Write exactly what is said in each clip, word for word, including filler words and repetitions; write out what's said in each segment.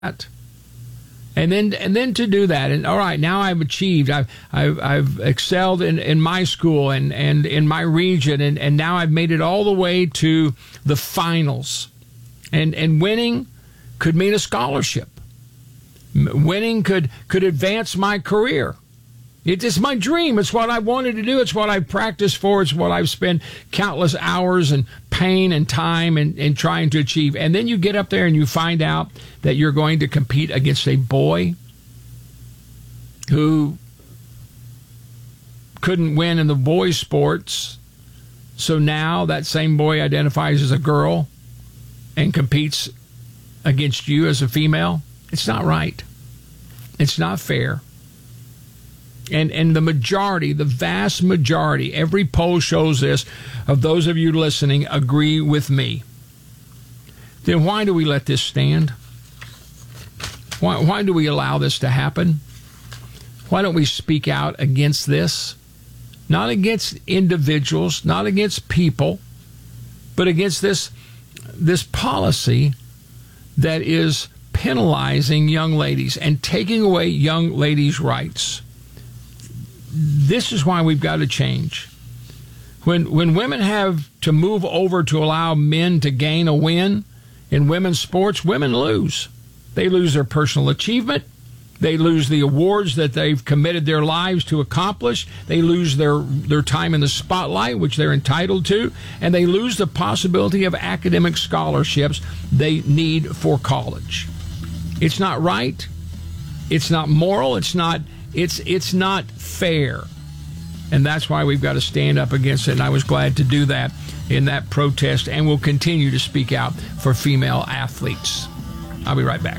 And then, and then to do that, and all right, now I've achieved, I've, I've, I've excelled in, in my school and, and in my region, and, and now I've made it all the way to the finals. And, and winning could mean a scholarship. Winning could, could advance my career. It is my dream. It's what I wanted to do. It's what I've practiced for. It's what I've spent countless hours and pain and time in, in trying to achieve. And then you get up there and you find out that you're going to compete against a boy who couldn't win in the boys' sports. So now that same boy identifies as a girl and competes against you as a female. It's not right. It's not fair. And and the majority, the vast majority, every poll shows this, of those of you listening, agree with me. Then why do we let this stand? Why, why do we allow this to happen? Why don't we speak out against this? Not against individuals, not against people, but against this, this policy that is penalizing young ladies and taking away young ladies' rights. This is why we've got to change. When when women have to move over to allow men to gain a win in women's sports, women lose. They lose their personal achievement. They lose the awards that they've committed their lives to accomplish. They lose their, their time in the spotlight, which they're entitled to. And they lose the possibility of academic scholarships they need for college. It's not right. It's not moral. It's not It's it's not fair. And that's why we've got to stand up against it. And I was glad to do that in that protest, and will continue to speak out for female athletes. I'll be right back.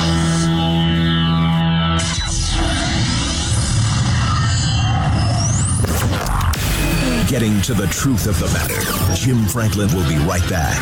Getting to the truth of the matter. Jim Franklin will be right back.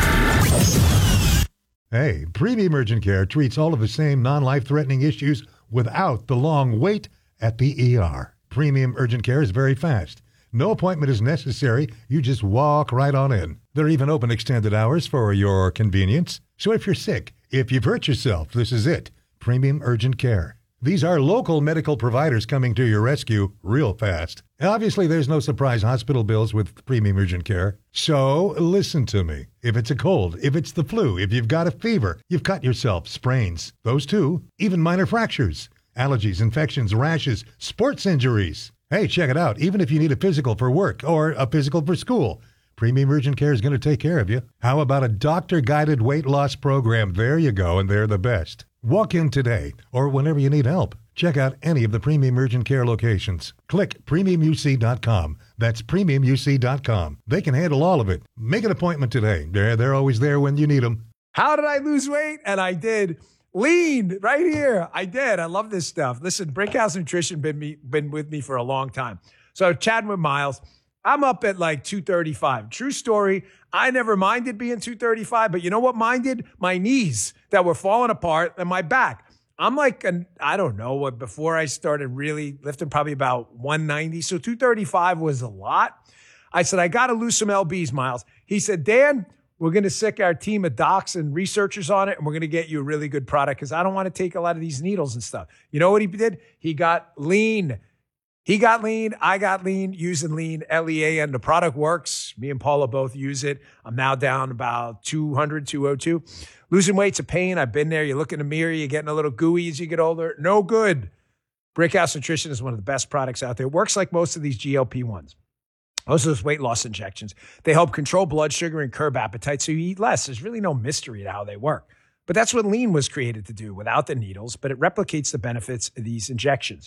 Hey, Premium Urgent Care treats all of the same non-life-threatening issues without the long wait at the E R. Premium Urgent Care is very fast. No appointment is necessary. You just walk right on in. They're even open extended hours for your convenience. So if you're sick, if you've hurt yourself, this is it. Premium Urgent Care. These are local medical providers coming to your rescue real fast. Obviously, there's no surprise hospital bills with Premium Urgent Care. So listen to me. If it's a cold, if it's the flu, if you've got a fever, you've cut yourself, sprains, those too, even minor fractures, allergies, infections, rashes, sports injuries. Hey, check it out. Even if you need a physical for work or a physical for school, Premium Urgent Care is going to take care of you. How about a doctor-guided weight loss program? There you go, and they're the best. Walk in today or whenever you need help. Check out any of the Premium Urgent Care locations. Click premium u c dot com. That's premium u c dot com. They can handle all of it. Make an appointment today. They're, they're always there when you need them. How did I lose weight? And I did. Lean right here. I did. I love this stuff. Listen, Brickhouse Nutrition been me been with me for a long time. So chatting with Miles, I'm up at like two thirty-five. True story. I never minded being two thirty-five, but you know what minded? My knees that were falling apart and my back. I'm like, an, I don't know what, before I started really lifting, probably about one ninety. So two thirty-five was a lot. I said, I got to lose some L Bs, Miles. He said, Dan, we're going to sick our team of docs and researchers on it, and we're going to get you a really good product because I don't want to take a lot of these needles and stuff. You know what he did? He got lean. He got lean. I got lean using lean, L E A, and the product works. Me and Paula both use it. I'm now down about two hundred, two oh two. Losing weight's a pain. I've been there. You look in the mirror, you're getting a little gooey as you get older. No good. Brickhouse Nutrition is one of the best products out there. It works like most of these G L P ones. Most of those weight loss injections. They help control blood sugar and curb appetite so you eat less. There's really no mystery to how they work. But that's what lean was created to do without the needles, but it replicates the benefits of these injections.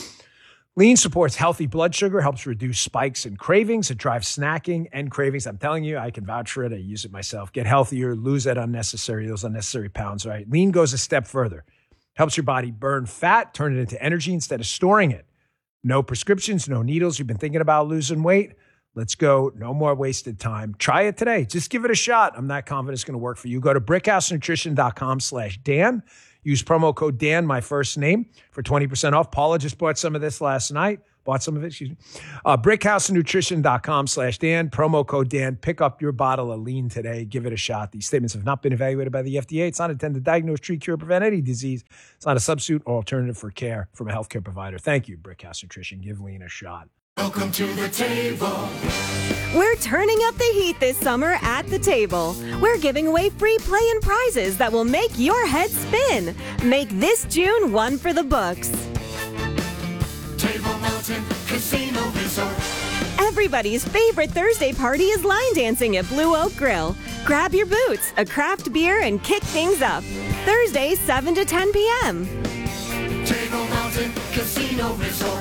Lean supports healthy blood sugar, helps reduce spikes and cravings. It drives snacking and cravings. I'm telling you, I can vouch for it. I use it myself. Get healthier, lose that unnecessary, those unnecessary pounds, right? Lean goes a step further. Helps your body burn fat, turn it into energy instead of storing it. No prescriptions, no needles. You've been thinking about losing weight? Let's go. No more wasted time. Try it today. Just give it a shot. I'm not confident it's going to work for you. Go to brickhousenutrition.com slash Dan. Use promo code Dan, my first name, for twenty percent off. Paula just bought some of this last night. bought some of it, excuse me. Uh, brickhousenutrition.com slash Dan, promo code Dan. Pick up your bottle of lean today. Give it a shot. These statements have not been evaluated by the F D A. It's not intended to diagnose, treat, cure, prevent any disease. It's not a substitute or alternative for care from a healthcare provider. Thank you, Brickhouse Nutrition. Give lean a shot. Welcome to the table. We're turning up the heat this summer at the table. We're giving away free play and prizes that will make your head spin. Make this June one for the books. Table Mountain Casino Resort. Everybody's favorite Thursday party is line dancing at Blue Oak Grill. Grab your boots, a craft beer, and kick things up. Thursday, seven to ten p.m. Table Mountain Casino Resort.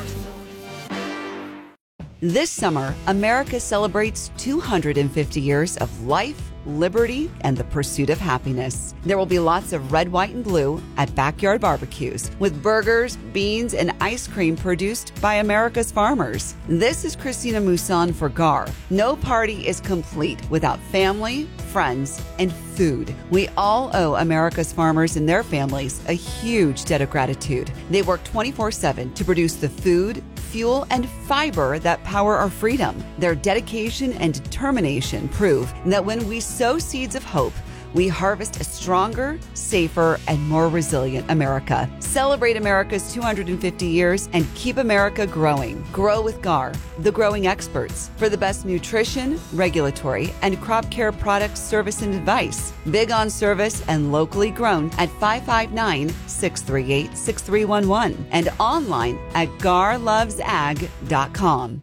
This summer, America celebrates two hundred fifty years of life, liberty, and the pursuit of happiness. There will be lots of red, white, and blue at backyard barbecues with burgers, beans, and ice cream produced by America's farmers. This is Christina Mousson for G A R. No party is complete without family, friends, and food. We all owe America's farmers and their families a huge debt of gratitude. They work twenty-four seven to produce the food, fuel, and fiber that power our freedom. Their dedication and determination prove that when we sow seeds of hope, we harvest a stronger, safer, and more resilient America. Celebrate America's two hundred fifty years and keep America growing. Grow with G A R, the growing experts, for the best nutrition, regulatory, and crop care products, service, and advice. Big on service and locally grown at five five nine, six three eight, six three one one and online at gar loves ag dot com.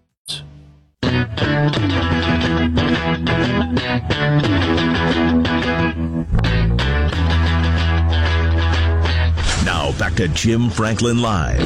Now back to Jim Franklin Live.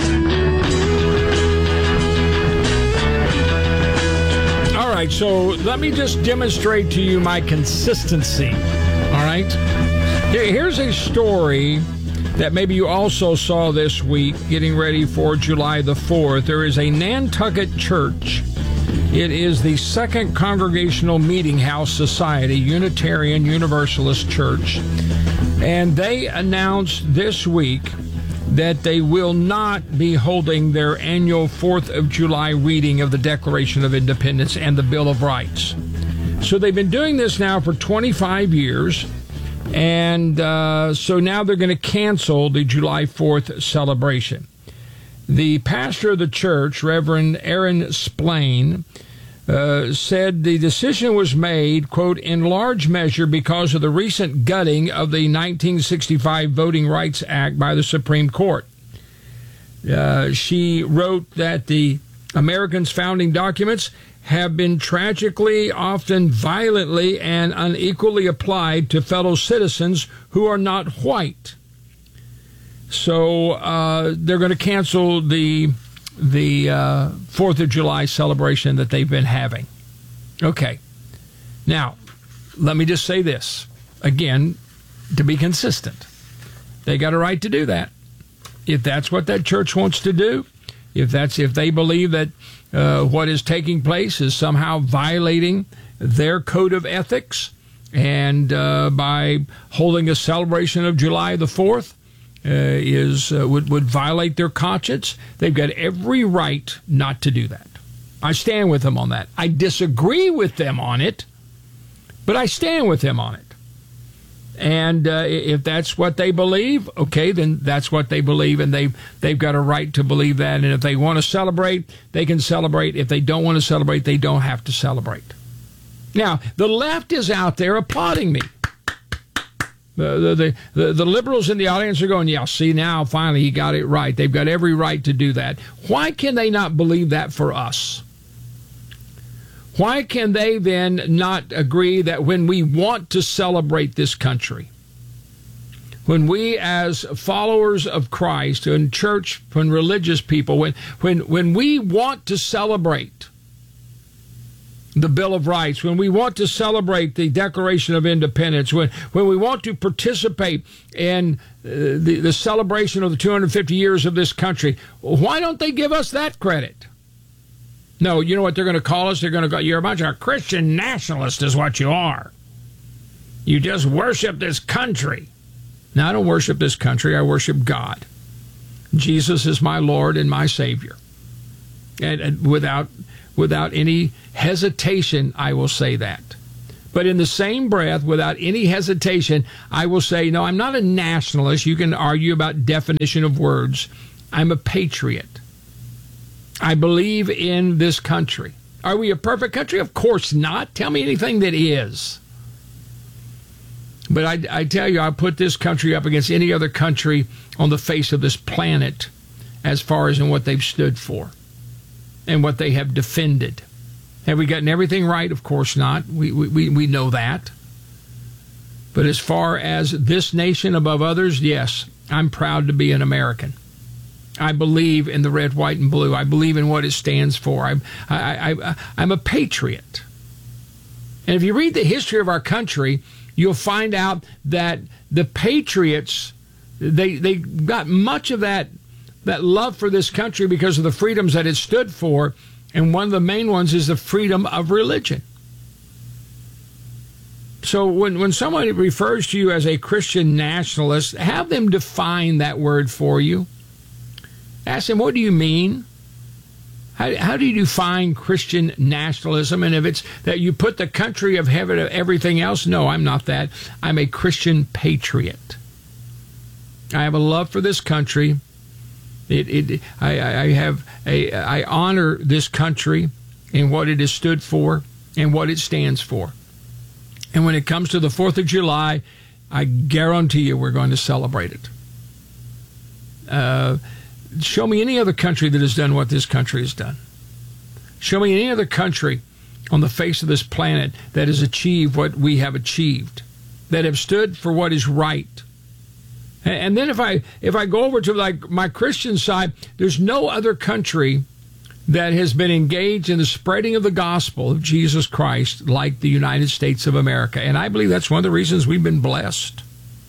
All right, so let me just demonstrate to you my consistency. All right? Here, here's a story that maybe you also saw this week, getting ready for July the fourth. There is a Nantucket church. It is the Second Congregational Meeting House Society, Unitarian Universalist Church. And they announced this week that they will not be holding their annual fourth of July reading of the Declaration of Independence and the Bill of Rights. So they've been doing this now for twenty-five years, and uh, so now they're going to cancel the July fourth celebration. The pastor of the church, Reverend Aaron Splain, Uh, said the decision was made, quote, in large measure because of the recent gutting of the nineteen sixty-five Voting Rights Act by the Supreme Court. Uh, she wrote that the Americans' founding documents have been tragically, often violently, and unequally applied to fellow citizens who are not white. So uh, they're going to cancel the the uh, fourth of July celebration that they've been having. Okay. Now, let me just say this, again, to be consistent. They got a right to do that. If that's what that church wants to do, if that's if they believe that uh, what is taking place is somehow violating their code of ethics, and uh, by holding a celebration of July the fourth, Uh, is uh, would, would violate their conscience, they've got every right not to do that. I stand with them on that. I disagree with them on it, but I stand with them on it. And uh, if that's what they believe, okay, then that's what they believe, and they've, they've got a right to believe that. And if they want to celebrate, they can celebrate. If they don't want to celebrate, they don't have to celebrate. Now, the left is out there applauding me. The, the, the, the liberals in the audience are going, yeah, see, now finally he got it right. They've got every right to do that. Why can they not believe that for us? Why can they then not agree that when we want to celebrate this country, when we as followers of Christ, in church, when religious people, when, when, when we want to celebrate the Bill of Rights, when we want to celebrate the Declaration of Independence, when, when we want to participate in uh, the, the celebration of the two hundred fifty years of this country, why don't they give us that credit? No, you know what they're going to call us? They're going to go, you're a bunch of Christian nationalists is what you are. You just worship this country. Now, I don't worship this country. I worship God. Jesus is my Lord and my Savior. And, and without without any hesitation, I will say that. But in the same breath, without any hesitation, I will say, no, I'm not a nationalist. You can argue about definition of words. I'm a patriot. I believe in this country. Are we a perfect country? Of course not. Tell me anything that is. But I, I tell you, I put this country up against any other country on the face of this planet as far as in what they've stood for and what they have defended. Have we gotten everything right? Of course not. We, we, we know that. But as far as this nation above others, yes, I'm proud to be an American. I believe in the red, white, and blue. I believe in what it stands for. I, I, I, I'm a patriot. And if you read the history of our country, you'll find out that the patriots, they, they got much of that, that love for this country because of the freedoms that it stood for. And one of the main ones is the freedom of religion. So when, when someone refers to you as a Christian nationalist, have them define that word for you. Ask them, what do you mean? How, how do you define Christian nationalism? And if it's that you put the country of heaven of everything else, no, I'm not that. I'm a Christian patriot. I have a love for this country. It, it, I, I have a, I honor this country and what it has stood for and what it stands for. And when it comes to the fourth of July, I guarantee you we're going to celebrate it. Uh, show me any other country that has done what this country has done. Show me any other country on the face of this planet that has achieved what we have achieved, that have stood for what is right. And then if I if I go over to like my Christian side, there's no other country that has been engaged in the spreading of the gospel of Jesus Christ like the United States of America. And I believe that's one of the reasons we've been blessed.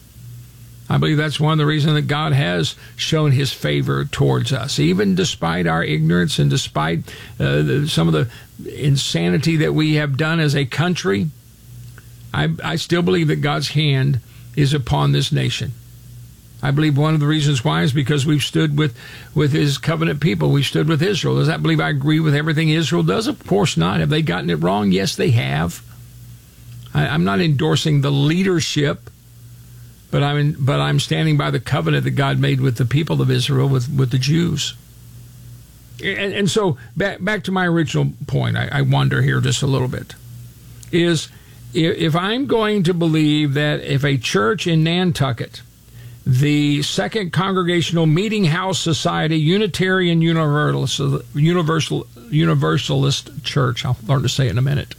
I believe that's one of the reasons that God has shown his favor towards us, even despite our ignorance and despite uh, the, some of the insanity that we have done as a country. I, I still believe that God's hand is upon this nation. I believe one of the reasons why is because we've stood with, with his covenant people. We've stood with Israel. Does that believe I agree with everything Israel does? Of course not. Have they gotten it wrong? Yes, they have. I, I'm not endorsing the leadership, but I'm in, but I'm standing by the covenant that God made with the people of Israel, with, with the Jews. And, and so back back to my original point, I, I wonder here just a little bit, is if I'm going to believe that if a church in Nantucket, the Second Congregational Meeting House Society Unitarian Universalist, Universal, Universalist Church, I'll learn to say it in a minute,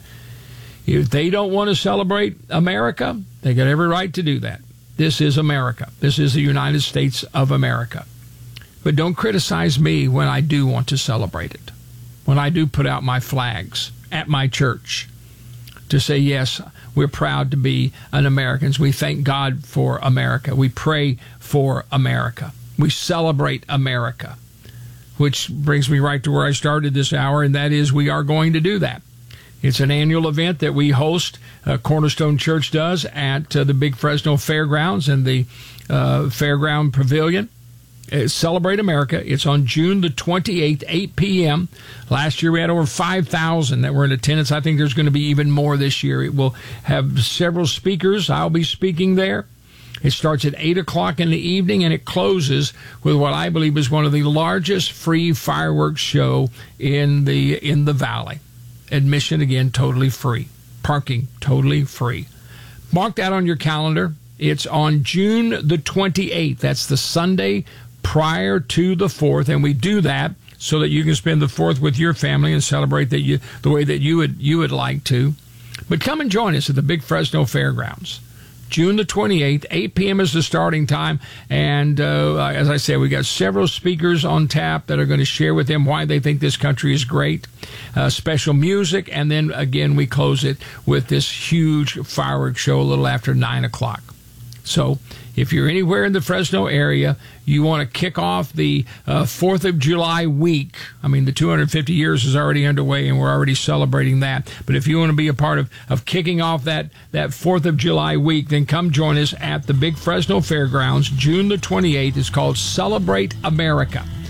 if they don't want to celebrate America, they got every right to do that. This is America. This is the United States of America. But don't criticize me when I do want to celebrate it, when I do put out my flags at my church to say, yes, we're proud to be an Americans. We thank God for America. We pray for America. We celebrate America, which brings me right to where I started this hour, and that is we are going to do that. It's an annual event that we host, uh, Cornerstone Church does, at uh, the Big Fresno Fairgrounds and the uh, Fairground Pavilion. Uh, Celebrate America. It's on June the twenty-eighth, eight p.m. Last year we had over five thousand that were in attendance. I think there's going to be even more this year. It will have several speakers. I'll be speaking there. It starts at eight o'clock in the evening, and it closes with what I believe is one of the largest free fireworks show in the in the valley. Admission, again, totally free. Parking, totally free. Mark that on your calendar. It's on June the twenty-eighth. That's the Sunday prior to the fourth, and we do that so that you can spend the fourth with your family and celebrate that you the way that you would you would like to. But come and join us at the Big Fresno Fairgrounds. June the twenty-eighth, eight p.m. is the starting time. And uh, as I said, we got several speakers on tap that are going to share with them why they think this country is great. Uh, special music. And then, again, we close it with this huge fireworks show a little after nine o'clock. So if you're anywhere in the Fresno area, you want to kick off the uh, fourth of July week. I mean, the two hundred fifty years is already underway, and we're already celebrating that. But if you want to be a part of, of kicking off that, that fourth of July week, then come join us at the Big Fresno Fairgrounds, June the twenty-eighth. It's called Celebrate America.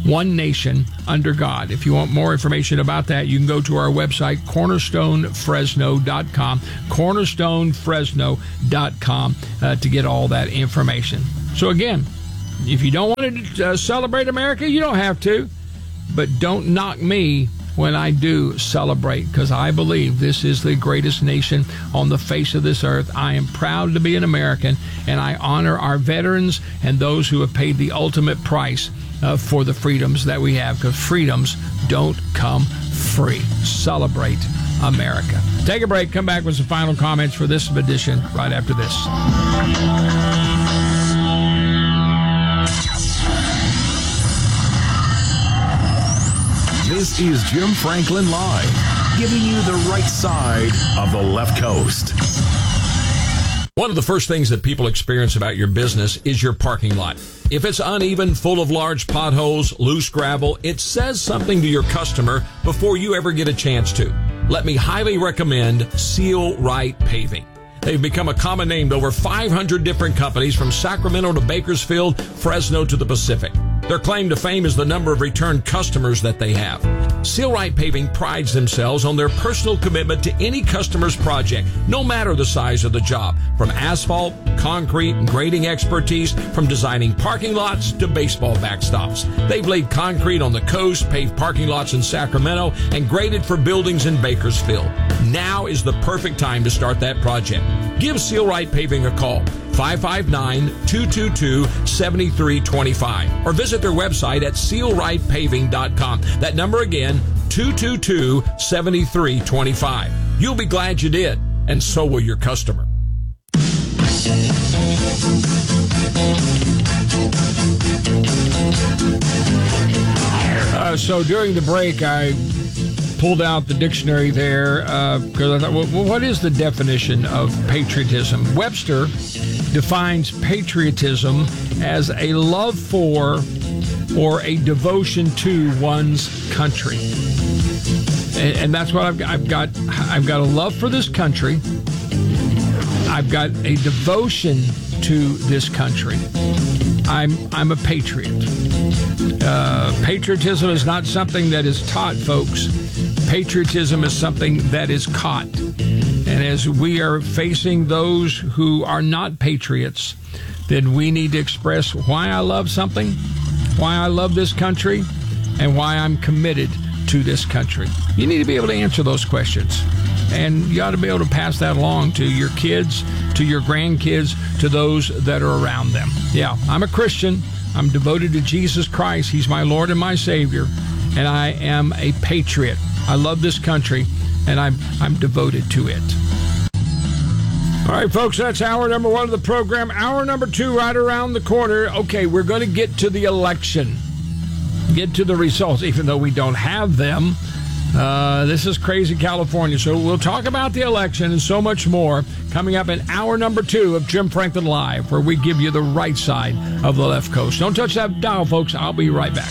one nation under God. If you want more information about that, you can go to our website, cornerstone fresno dot com, cornerstone fresno dot com, uh, to get all that information. So again, if you don't want to uh, celebrate America, you don't have to, but don't knock me when I do celebrate, because I believe this is the greatest nation on the face of this earth. I am proud to be an American, and I honor our veterans and those who have paid the ultimate price uh, for the freedoms that we have, because freedoms don't come free. Celebrate America. Take a break, come back with some final comments for this edition right after this. This is Jim Franklin Live, giving you the right side of the left coast. One of the first things that people experience about your business is your parking lot. If it's uneven, full of large potholes, loose gravel, it says something to your customer before you ever get a chance to. Let me highly recommend Seal Right Paving. They've become a common name to over five hundred different companies from Sacramento to Bakersfield, Fresno to the Pacific. Their claim to fame is the number of return customers that they have. Seal Right Paving prides themselves on their personal commitment to any customer's project, no matter the size of the job. From asphalt, concrete, and grading expertise, from designing parking lots to baseball backstops. They've laid concrete on the coast, paved parking lots in Sacramento, and graded for buildings in Bakersfield. Now is the perfect time to start that project. Give Seal Right Paving a call, five five nine, two two two, seven three two five, or visit their website at seal right paving dot com. That number again, two two two, seven three two five. You'll be glad you did, and so will your customer. Uh, so during the break, I pulled out the dictionary there because uh, I thought, well, what is the definition of patriotism? Webster defines patriotism as a love for or a devotion to one's country, and, and that's what I've got. I've got. I've got a love for this country. I've got a devotion to this country. I'm I'm a patriot. Uh, patriotism is not something that is taught, folks. Patriotism is something that is caught. And as we are facing those who are not patriots, then we need to express why I love something, why I love this country, and why I'm committed to this country. You need to be able to answer those questions. And you ought to be able to pass that along to your kids, to your grandkids, to those that are around them. Yeah, I'm a Christian. I'm devoted to Jesus Christ. He's my Lord and my Savior. And I am a patriot. I love this country, and I'm I'm devoted to it. All right, folks, that's hour number one of the program. Hour number two right around the corner. Okay, we're going to get to the election, get to the results, even though we don't have them. Uh, this is crazy California. So we'll talk about the election and so much more coming up in hour number two of Jim Franklin Live, where we give you the right side of the left coast. Don't touch that dial, folks. I'll be right back.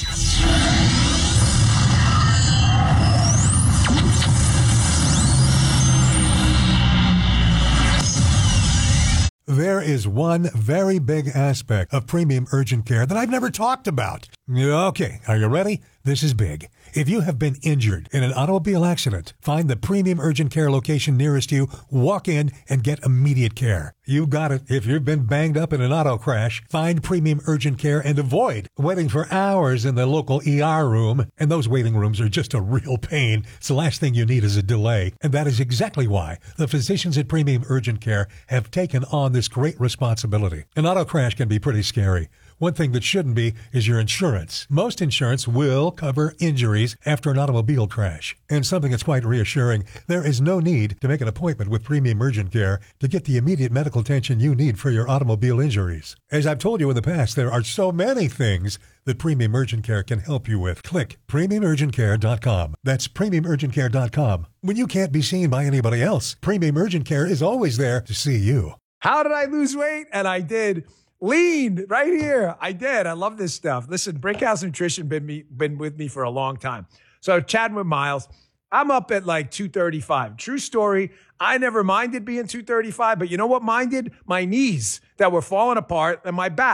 There is one very big aspect of premium urgent care that I've never talked about. Okay, are you ready? This is big. If you have been injured in an automobile accident, find the premium urgent care location nearest you, walk in, and get immediate care. You got it. If you've been banged up in an auto crash, find premium urgent care and avoid waiting for hours in the local E R room. And those waiting rooms are just a real pain. So the last thing you need is a delay. And that is exactly why the physicians at Premium Urgent Care have taken on this great responsibility. An auto crash can be pretty scary. One thing that shouldn't be is your insurance. Most insurance will cover injuries after an automobile crash. And something that's quite reassuring, there is no need to make an appointment with Premium Urgent Care to get the immediate medical attention you need for your automobile injuries. As I've told you in the past, there are so many things that Premium Urgent Care can help you with. Click premium urgent care dot com. That's premium urgent care dot com. When you can't be seen by anybody else, Premium Urgent Care is always there to see you. How did I lose weight? And I did. Lean right here. I did. I love this stuff. Listen, Brickhouse Nutrition been me been with me for a long time. So chatting with Miles, I'm up at like two thirty-five. True story. I never minded being two thirty-five, but you know what minded? My knees that were falling apart and my back.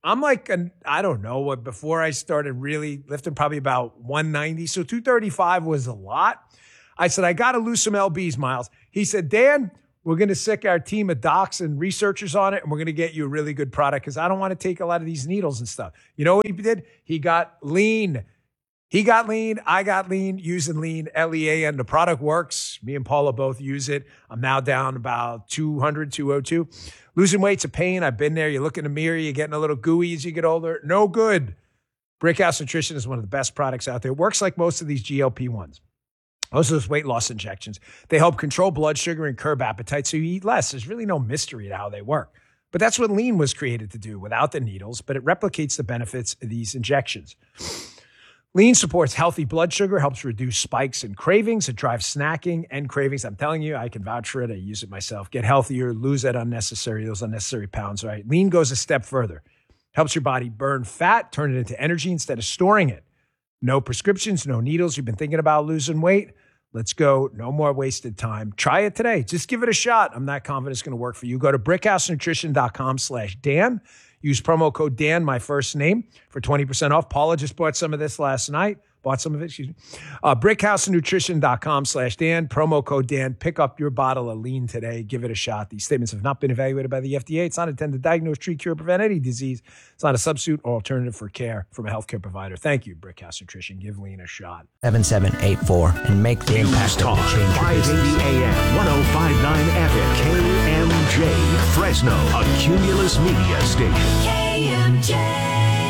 I'm like, an, I don't know what, before I started really lifting, probably about one ninety. So two thirty-five was a lot. I said, I got to lose some L Bs, Miles. He said, Dan, we're going to sick our team of docs and researchers on it, and we're going to get you a really good product because I don't want to take a lot of these needles and stuff. You know what he did? He got lean. He got lean. I got lean using lean, L E A N. The product works. Me and Paula both use it. I'm now down about two hundred, two oh two. Losing weight's a pain. I've been there. You look in the mirror, you're getting a little gooey as you get older. No good. Brickhouse Nutrition is one of the best products out there. It works like most of these G L P ones. Most of those weight loss injections. They help control blood sugar and curb appetite so you eat less. There's really no mystery to how they work. But that's what lean was created to do without the needles, but it replicates the benefits of these injections. Lean supports healthy blood sugar, helps reduce spikes and cravings. It drives snacking and cravings. I'm telling you, I can vouch for it. I use it myself. Get healthier, lose that unnecessary, those unnecessary pounds, right? Lean goes a step further. Helps your body burn fat, turn it into energy instead of storing it. No prescriptions, no needles. You've been thinking about losing weight? Let's go. No more wasted time. Try it today. Just give it a shot. I'm not confident it's going to work for you. Go to brickhousenutrition.com slash Dan. Use promo code Dan, my first name, for twenty percent off. Paula just bought some of this last night. Bought some of it, excuse me. Uh, brickhousenutrition.com slash Dan. Promo code Dan. Pick up your bottle of lean today. Give it a shot. These statements have not been evaluated by the F D A. It's not intended to diagnose, treat, cure, prevent any disease. It's not a substitute or alternative for care from a healthcare provider. Thank you, Brickhouse Nutrition. Give lean a shot. seven seven eight four and make the impact of the change. five eighty A M, ten fifty-nine F M, K M J, Fresno, a Cumulus Media station. K M J.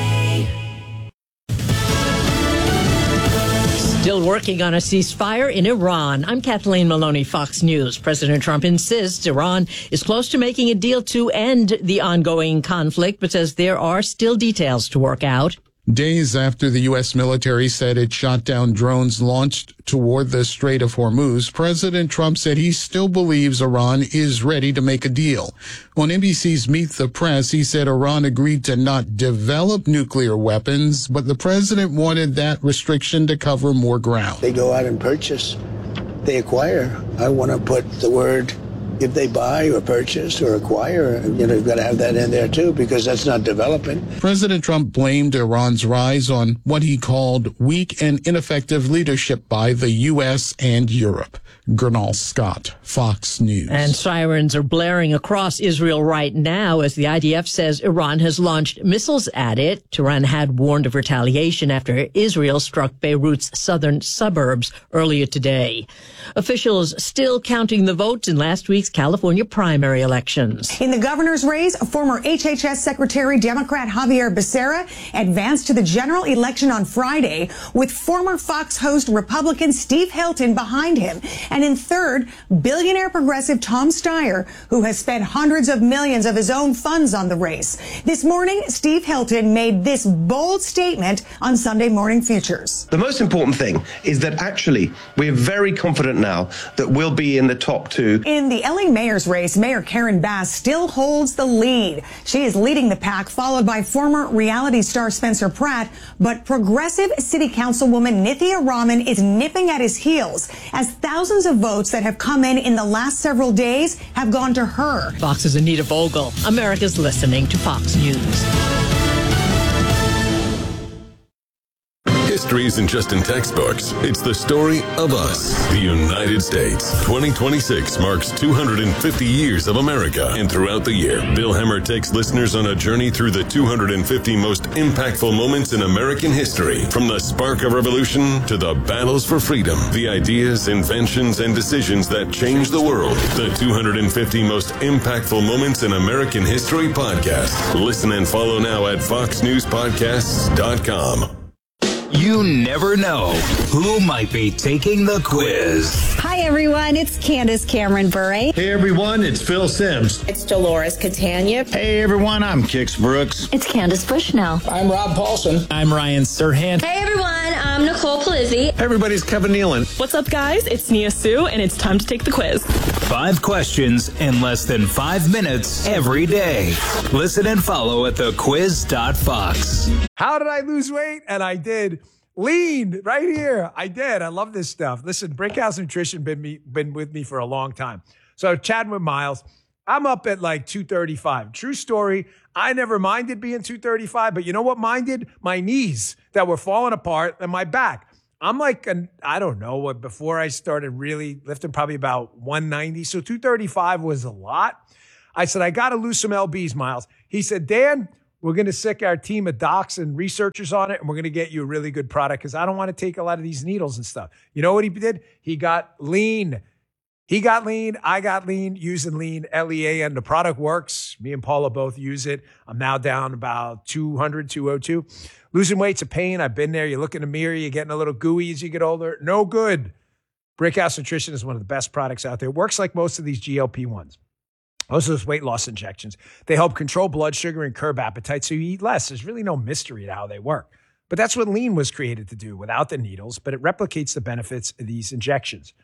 Still working on a ceasefire in Iran. I'm Kathleen Maloney, Fox News. President Trump insists Iran is close to making a deal to end the ongoing conflict, but says there are still details to work out. Days after the U S military said it shot down drones launched toward the Strait of Hormuz, President Trump said he still believes Iran is ready to make a deal. On N B C's Meet the Press, he said Iran agreed to not develop nuclear weapons, but the president wanted that restriction to cover more ground. They go out and purchase. They acquire. I want to put the word, if they buy or purchase or acquire, you know, you've got to have that in there too, because that's not developing. President Trump blamed Iran's rise on what he called weak and ineffective leadership by the U S and Europe. Gernal Scott, Fox News. And sirens are blaring across Israel right now as the I D F says Iran has launched missiles at it. Tehran had warned of retaliation after Israel struck Beirut's southern suburbs earlier today. Officials still counting the votes in last week's California primary elections. In the governor's race, former H H S Secretary Democrat Javier Becerra advanced to the general election on Friday with former Fox host Republican Steve Hilton behind him. And in third, billionaire progressive Tom Steyer, who has spent hundreds of millions of his own funds on the race. This morning, Steve Hilton made this bold statement on Sunday Morning Futures. The most important thing is that actually we're very confident now that we'll be in the top two. In the L A mayor's race, Mayor Karen Bass still holds the lead. She is leading the pack, followed by former reality star Spencer Pratt. But progressive city councilwoman Nithya Raman is nipping at his heels as thousands of votes that have come in in the last several days have gone to her. Fox's Anita Vogel. America's listening to Fox News. History isn't just in textbooks. It's the story of us, the United States. twenty twenty-six marks two hundred fifty years of America. And throughout the year, Bill Hemmer takes listeners on a journey through the two hundred fifty most impactful moments in American history. From the spark of revolution to the battles for freedom, the ideas, inventions, and decisions that changed the world. The two hundred fifty most impactful moments in American history podcast. Listen and follow now at fox news podcasts dot com. You never know who might be taking the quiz. Hi, everyone. It's Candace Cameron Bure. Hey, everyone. It's Phil Sims. It's Dolores Catania. Hey, everyone. I'm Kix Brooks. It's Candace Bushnell. I'm Rob Paulson. I'm Ryan Serhant. Hey, everyone. I'm Nicole Palizzi. Hey, everybody. It's Kevin Nealon. What's up, guys? It's Nia Sue, and it's time to take the quiz. Five questions in less than five minutes every day. Listen and follow at the quiz dot fox. How did I lose weight? And I did. Lean right here. I did. I love this stuff. Listen, Brickhouse Nutrition been me been with me for a long time. So chatting with Miles, I'm up at like two thirty-five. True story. I never minded being two thirty-five, but you know what minded? My knees that were falling apart and my back. I'm like, an, I don't know, what before I started really lifting, probably about one ninety. So two thirty-five was a lot. I said, I got to lose some lbs, Miles. He said, Dan, we're going to sick our team of docs and researchers on it, and we're going to get you a really good product because I don't want to take a lot of these needles and stuff. You know what he did? He got lean. He got lean. I got lean using lean, L E A N. The product works. Me and Paula both use it. I'm now down about two hundred, two oh two. Losing weight's a pain. I've been there. You look in the mirror, you're getting a little gooey as you get older. No good. Brickhouse Nutrition is one of the best products out there. It works like most of these G L P ones. Most of those weight loss injections. They help control blood sugar and curb appetite so you eat less. There's really no mystery to how they work. But that's what lean was created to do without the needles, but it replicates the benefits of these injections.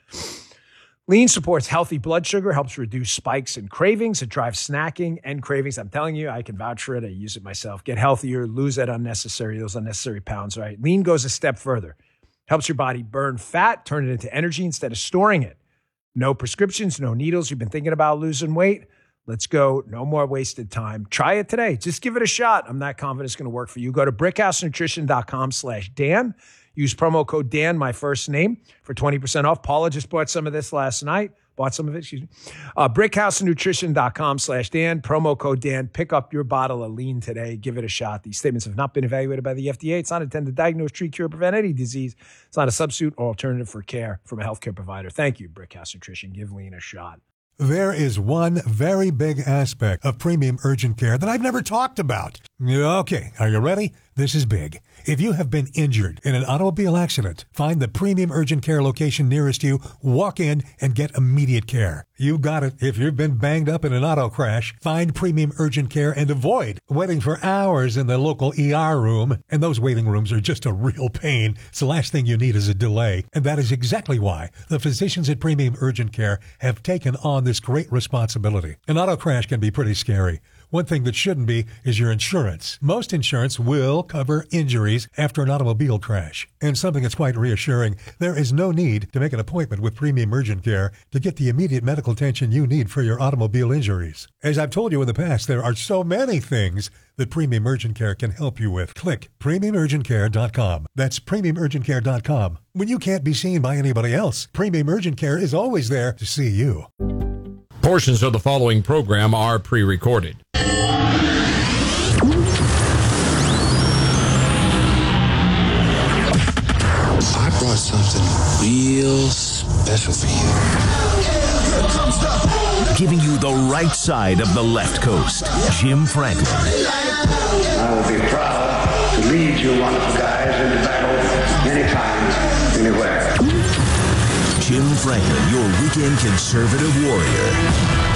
Lean supports healthy blood sugar, helps reduce spikes and cravings. It drives snacking and cravings. I'm telling you, I can vouch for it. I use it myself. Get healthier, lose that unnecessary, those unnecessary pounds, right? Lean goes a step further. Helps your body burn fat, turn it into energy instead of storing it. No prescriptions, no needles. You've been thinking about losing weight? Let's go. No more wasted time. Try it today. Just give it a shot. I'm not confident it's going to work for you. Go to brickhousenutrition.com slash Dan. Use promo code Dan, my first name, for twenty percent off. Paula just bought some of this last night. Bought some of it, excuse me. Uh, brickhousenutrition.com slash Dan. Promo code Dan. Pick up your bottle of lean today. Give it a shot. These statements have not been evaluated by the F D A. It's not intended to diagnose, treat, cure, prevent any disease. It's not a substitute or alternative for care from a healthcare provider. Thank you, Brickhouse Nutrition. Give lean a shot. There is one very big aspect of premium urgent care that I've never talked about. Okay, are you ready? This is big. If you have been injured in an automobile accident, find the premium urgent care location nearest you, walk in, and get immediate care. You got it. If you've been banged up in an auto crash, find premium urgent care and avoid waiting for hours in the local E R room. And those waiting rooms are just a real pain. So the last thing you need is a delay. And that is exactly why the physicians at Premium Urgent Care have taken on this great responsibility. An auto crash can be pretty scary. One thing that shouldn't be is your insurance. Most insurance will cover injuries after an automobile crash. And something that's quite reassuring, there is no need to make an appointment with Premium Urgent Care to get the immediate medical attention you need for your automobile injuries. As I've told you in the past, there are so many things that Premium Urgent Care can help you with. Click premium urgent care dot com. That's premium urgent care dot com. When you can't be seen by anybody else, Premium Urgent Care is always there to see you. Portions of the following program are pre-recorded. I brought something real special for you. Giving you the right side of the left coast, Jim Franklin. I will be proud to lead you wonderful guys into battle anytime, anywhere. Jim Franklin, your weekend conservative warrior.